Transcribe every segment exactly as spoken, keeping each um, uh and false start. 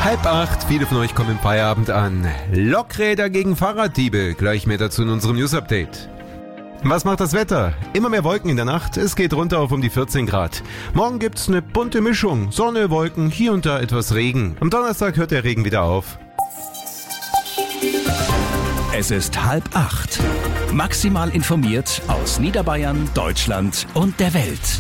Halb acht, viele von euch kommen im Feierabend an. Lokräder gegen Fahrraddiebe, gleich mehr dazu in unserem News-Update. Was macht das Wetter? Immer mehr Wolken in der Nacht, es geht runter auf um die vierzehn Grad. Morgen gibt's eine bunte Mischung, Sonne, Wolken, hier und da etwas Regen. Am Donnerstag hört der Regen wieder auf. Es ist halb acht. Maximal informiert aus Niederbayern, Deutschland und der Welt.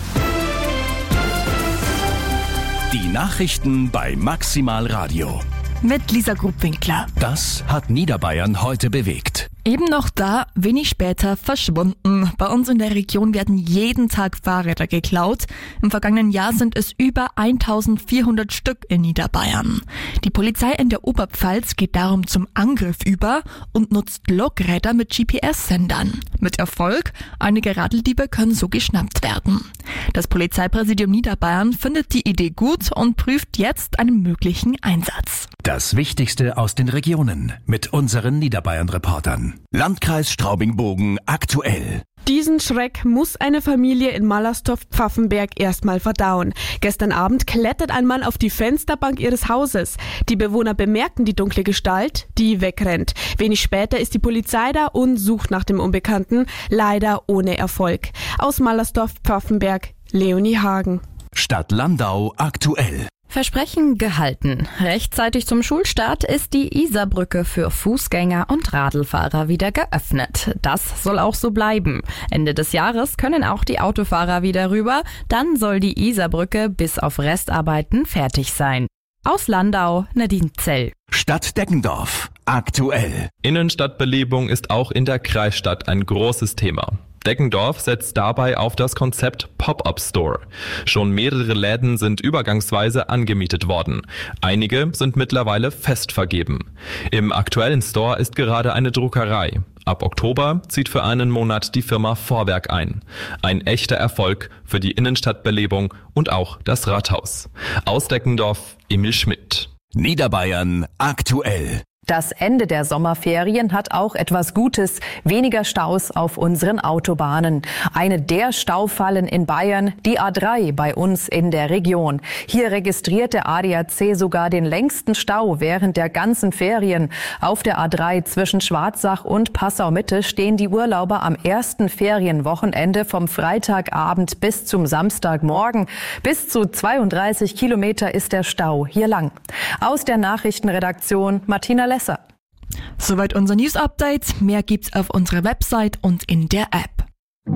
Die Nachrichten bei Maximal Radio. Mit Lisa Grubwinkler. Das hat Niederbayern heute bewegt. Eben noch da, wenig später verschwunden. Bei uns in der Region werden jeden Tag Fahrräder geklaut. Im vergangenen Jahr sind es über eintausendvierhundert Stück in Niederbayern. Die Polizei in der Oberpfalz geht darum zum Angriff über und nutzt Lokräder mit G P S-Sendern. Mit Erfolg, einige Radeldiebe können so geschnappt werden. Das Polizeipräsidium Niederbayern findet die Idee gut und prüft jetzt einen möglichen Einsatz. Das Wichtigste aus den Regionen mit unseren Niederbayern-Reportern. Landkreis Straubing-Bogen aktuell. Diesen Schreck muss eine Familie in Mallersdorf-Pfaffenberg erstmal verdauen. Gestern Abend klettert ein Mann auf die Fensterbank ihres Hauses. Die Bewohner bemerken die dunkle Gestalt, die wegrennt. Wenig später ist die Polizei da und sucht nach dem Unbekannten, leider ohne Erfolg. Aus Mallersdorf-Pfaffenberg, Leonie Hagen. Stadt Landau aktuell. Versprechen gehalten. Rechtzeitig zum Schulstart ist die Isarbrücke für Fußgänger und Radlfahrer wieder geöffnet. Das soll auch so bleiben. Ende des Jahres können auch die Autofahrer wieder rüber. Dann soll die Isarbrücke bis auf Restarbeiten fertig sein. Aus Landau, Nadine Zell. Stadt Deggendorf aktuell. Innenstadtbelebung ist auch in der Kreisstadt ein großes Thema. Deggendorf setzt dabei auf das Konzept Pop-up Store. Schon mehrere Läden sind übergangsweise angemietet worden. Einige sind mittlerweile fest vergeben. Im aktuellen Store ist gerade eine Druckerei. Ab Oktober zieht für einen Monat die Firma Vorwerk ein. Ein echter Erfolg für die Innenstadtbelebung und auch das Rathaus. Aus Deggendorf, Emil Schmidt. Niederbayern aktuell. Das Ende der Sommerferien hat auch etwas Gutes. Weniger Staus auf unseren Autobahnen. Eine der Staufallen in Bayern, die A drei bei uns in der Region. Hier registriert der A D A C sogar den längsten Stau während der ganzen Ferien. Auf der A drei zwischen Schwarzach und Passau-Mitte stehen die Urlauber am ersten Ferienwochenende vom Freitagabend bis zum Samstagmorgen. Bis zu zweiunddreißig Kilometer ist der Stau hier lang. Aus der Nachrichtenredaktion Martina Lesser. Soweit unser News-Update. Mehr gibt's auf unserer Website und in der App.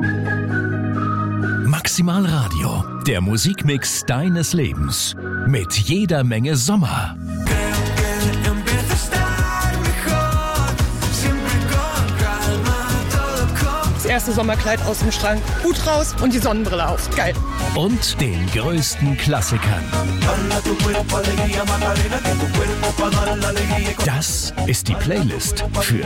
Maximal Radio, der Musikmix deines Lebens. Mit jeder Menge Sommer. Das erste Sommerkleid aus dem Schrank, Hut raus und die Sonnenbrille auf. Geil. Und den größten Klassikern. Das ist die Playlist für